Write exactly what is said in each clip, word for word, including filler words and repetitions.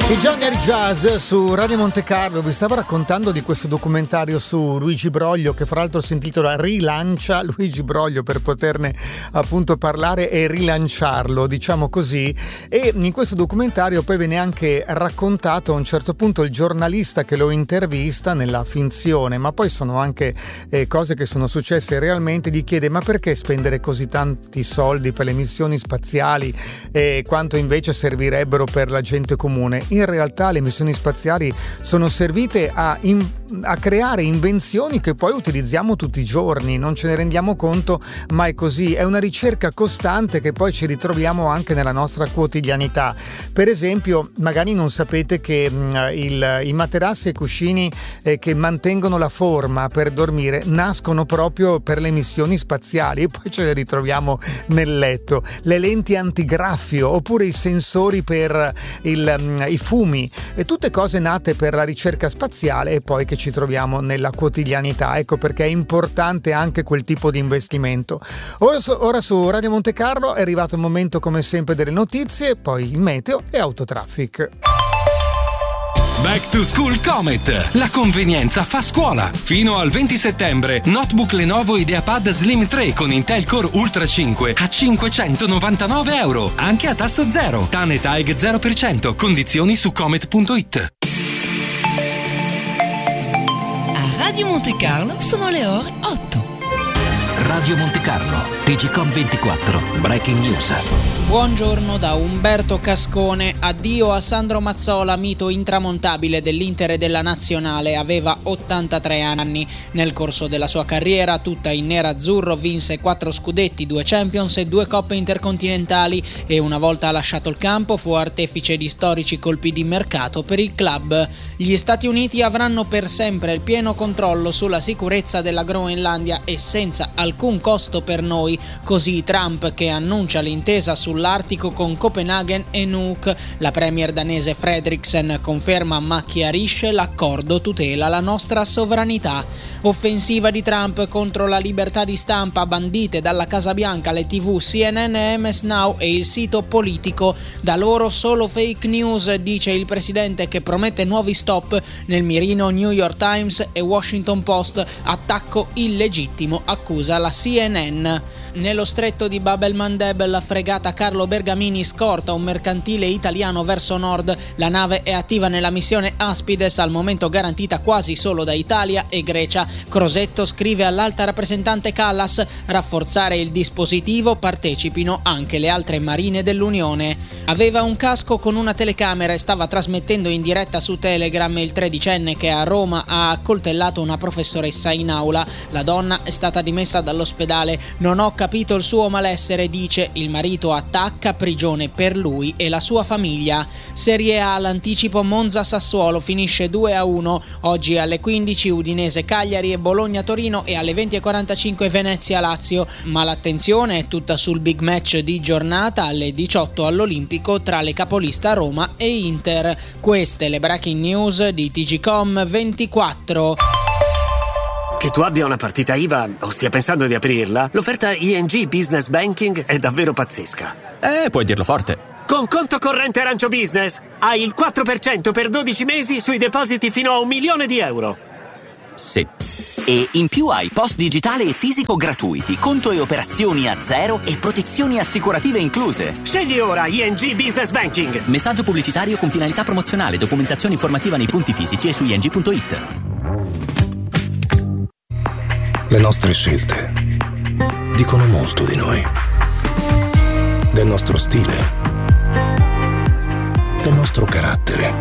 I Jungle Jazz su Radio Monte Carlo. Vi stavo raccontando di questo documentario su Luigi Broglio, che fra l'altro si intitola Rilancia Luigi Broglio, per poterne appunto parlare e rilanciarlo, diciamo così. E in questo documentario poi viene anche raccontato a un certo punto il giornalista che lo intervista nella finzione, ma poi sono anche eh, cose che sono successe realmente. Gli chiede: ma perché spendere così tanti soldi per le missioni spaziali e quanto invece servirebbero per la gente comune? In realtà le missioni spaziali sono servite a, in, a creare invenzioni che poi utilizziamo tutti i giorni, non ce ne rendiamo conto, ma è così. È una ricerca costante che poi ci ritroviamo anche nella nostra quotidianità. Per esempio, magari non sapete che mh, il, i materassi e cuscini eh, che mantengono la forma per dormire nascono proprio per le missioni spaziali, e poi ce le ritroviamo nel letto. Le lenti antigraffio, oppure i sensori per il, mh, i fumi, e tutte cose nate per la ricerca spaziale e poi che ci troviamo nella quotidianità. Ecco perché è importante anche quel tipo di investimento. Ora, ora su Radio Monte Carlo è arrivato il momento come sempre delle notizie, poi il meteo e autotraffic. Back to School Comet. La convenienza fa scuola. Fino al venti settembre, notebook Lenovo IdeaPad Slim tre con Intel Core Ultra cinque a cinquecentonovantanove euro, anche a tasso zero. TAN e TAEG zero per cento. Condizioni su comet punto it. A Radio Monte Carlo sono le ore otto. Radio Monte Carlo, T G Com ventiquattro, Breaking News. Buongiorno da Umberto Cascone. Addio a Sandro Mazzola, mito intramontabile dell'Inter e della Nazionale. Aveva ottantatré anni. Nel corso della sua carriera, tutta in nerazzurro, vinse quattro scudetti, due Champions e due coppe intercontinentali, e una volta lasciato il campo fu artefice di storici colpi di mercato per il club. Gli Stati Uniti avranno per sempre il pieno controllo sulla sicurezza della Groenlandia e senza alcun costo per noi, così Trump, che annuncia l'intesa sull'Artico con Copenaghen e Nuuk. La premier danese Frederiksen conferma ma chiarisce: l'accordo tutela la nostra sovranità. Offensiva di Trump contro la libertà di stampa, bandite dalla Casa Bianca le tivù C N N, M S Now e il sito Politico. Da loro solo fake news, dice il presidente, che promette nuovi stop. Nel mirino New York Times e Washington Post. Attacco illegittimo, accusa la C N N. Nello stretto di Bab el-Mandeb la fregata Carlo Bergamini scorta un mercantile italiano verso nord. La nave è attiva nella missione Aspides, al momento garantita quasi solo da Italia e Grecia. Crosetto scrive all'alta rappresentante Callas: rafforzare il dispositivo, partecipino anche le altre marine dell'Unione. Aveva un casco con una telecamera e stava trasmettendo in diretta su Telegram il tredicenne che a Roma ha accoltellato una professoressa in aula. La donna è stata dimessa dall'ospedale. Non ho capito il suo malessere, dice. Il marito attacca, prigione per lui e la sua famiglia. Serie A, l'anticipo Monza-Sassuolo finisce due a uno. Oggi alle quindici Udinese-Cagliari e Bologna-Torino, e alle venti e quarantacinque Venezia-Lazio. Ma l'attenzione è tutta sul big match di giornata alle diciotto all'Olimpico tra le capolista Roma e Inter. Queste le breaking news di T G Com ventiquattro. Che tu abbia una partita I V A o stia pensando di aprirla, l'offerta I N G Business Banking è davvero pazzesca. Eh, puoi dirlo forte. Con conto corrente Arancio Business hai il quattro per cento per dodici mesi sui depositi fino a un milione di euro. Sì. E in più hai post digitale e fisico gratuiti, conto e operazioni a zero e protezioni assicurative incluse. Scegli ora I N G Business Banking. Messaggio pubblicitario con finalità promozionale, documentazione informativa nei punti fisici e su I N G punto it. Le nostre scelte dicono molto di noi, del nostro stile, del nostro carattere,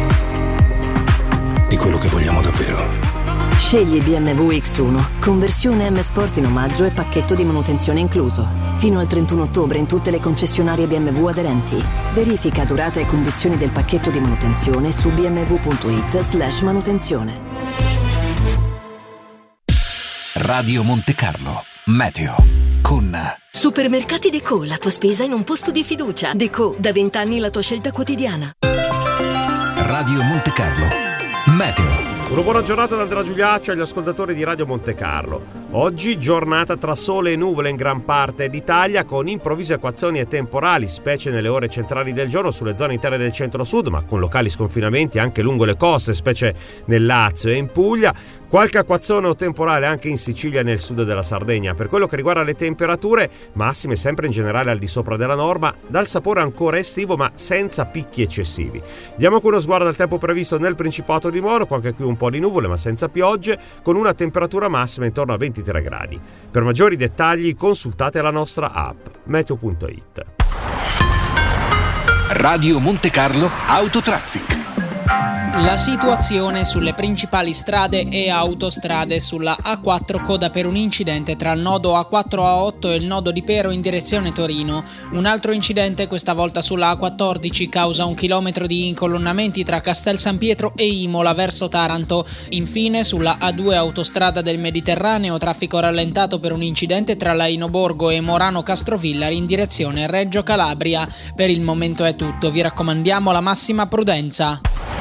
di quello che vogliamo davvero. Scegli B M W X uno, conversione M Sport in omaggio e pacchetto di manutenzione incluso. Fino al trentuno ottobre in tutte le concessionarie B M W aderenti. Verifica durata e condizioni del pacchetto di manutenzione su b m w punto it slash manutenzione. Radio Monte Carlo, meteo, con Supermercati Deco, la tua spesa in un posto di fiducia. Deco, da vent'anni la tua scelta quotidiana. Radio Monte Carlo, meteo. Una buona giornata da Andrea Giuliaccio agli ascoltatori di Radio Monte Carlo. Oggi giornata tra sole e nuvole in gran parte d'Italia, con improvvise acquazzoni e temporali, specie nelle ore centrali del giorno sulle zone interne del centro-sud, ma con locali sconfinamenti anche lungo le coste, specie nel Lazio e in Puglia. Qualche acquazzone o temporale anche in Sicilia e nel sud della Sardegna. Per quello che riguarda le temperature, massime sempre in generale al di sopra della norma, dal sapore ancora estivo ma senza picchi eccessivi. Diamo qui uno sguardo al tempo previsto nel Principato di Monaco, anche qui un po' di nuvole ma senza piogge, con una temperatura massima intorno a ventitré gradi. Per maggiori dettagli consultate la nostra app meteo punto it. Radio Monte Carlo Autotraffic. La situazione sulle principali strade e autostrade: sulla A quattro coda per un incidente tra il nodo A quattro A otto e il nodo di Pero in direzione Torino. Un altro incidente questa volta sulla A quattordici causa un chilometro di incolonnamenti tra Castel San Pietro e Imola verso Taranto. Infine sulla A due autostrada del Mediterraneo traffico rallentato per un incidente tra Lainoborgo e Morano Castrovillari in direzione Reggio Calabria. Per il momento è tutto, vi raccomandiamo la massima prudenza.